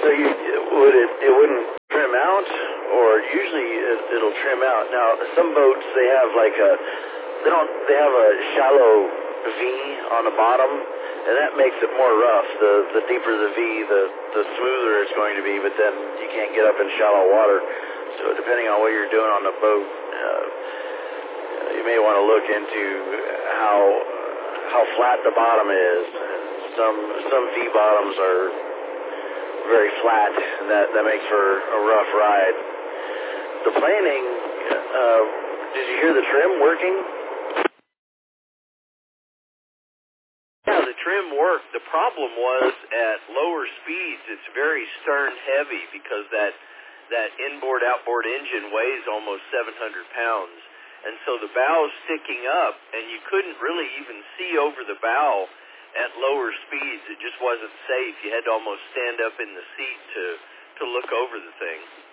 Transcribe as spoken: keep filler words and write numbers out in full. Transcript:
So you would it it wouldn't trim out, or usually it, it'll trim out. Now some boats they have like a they don't they have a shallow V on the bottom, and that makes it more rough. The the deeper the V, the the smoother it's going to be. But then you can't get up in shallow water. So depending on what you're doing on the boat, uh, you may want to look into how how flat the bottom is. Some some V bottoms are very flat, and that, that makes for a rough ride. The planing, uh, did you hear the trim working? Yeah, the trim worked. The problem was at lower speeds, it's very stern heavy because that, that inboard-outboard engine weighs almost seven hundred pounds. And so the bow's sticking up, and you couldn't really even see over the bow at lower speeds. It just wasn't safe. You had to almost stand up in the seat to, to look over the thing.